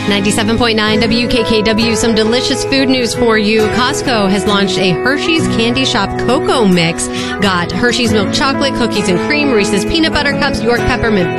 97.9 WKKW, some delicious food news for you. Costco has launched a Hershey's Candy Shop Cocoa Mix. Got Hershey's Milk Chocolate, Cookies and Cream, Reese's Peanut Butter Cups, York Peppermint